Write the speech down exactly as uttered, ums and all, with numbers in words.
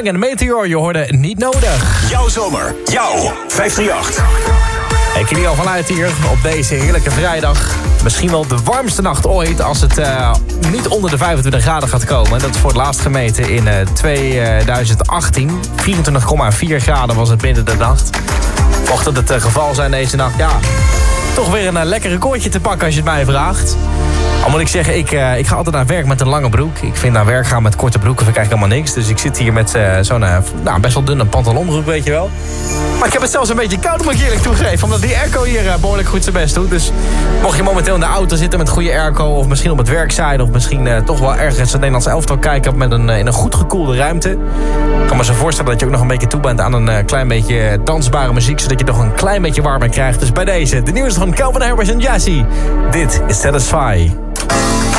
Coming and Meteor, je hoorde Niet Nodig. Jouw zomer, jouw vijf drie acht. Ik kijk er al vanuit hier op deze heerlijke vrijdag. Misschien wel de warmste nacht ooit als het uh, niet onder de vijfentwintig graden gaat komen. Dat is voor het laatst gemeten in uh, twintig achttien. vierentwintig komma vier graden was het binnen de nacht. Mocht dat het uh, geval zijn deze nacht, ja, toch weer een uh, lekker recordje te pakken als je het mij vraagt. Al moet ik zeggen, ik, uh, ik ga altijd naar werk met een lange broek. Ik vind naar werk gaan met korte broeken vind ik eigenlijk helemaal niks. Dus ik zit hier met uh, zo'n uh, nou, best wel dunne pantalonbroek, weet je wel. Maar ik heb het zelfs een beetje koud, moet ik eerlijk toegeven. Omdat die airco hier uh, behoorlijk goed zijn best doet. Dus mocht je momenteel in de auto zitten met goede airco, of misschien op het werk zijn, of misschien uh, toch wel ergens het Nederlands elftal kijken met een, uh, in een goed gekoelde ruimte. Ik kan me zo voorstellen dat je ook nog een beetje toe bent aan een uh, klein beetje dansbare muziek, zodat je toch een klein beetje warmer krijgt. Dus bij deze, de nieuws van Calvin Harris en Jassy. Dit is Satisfy.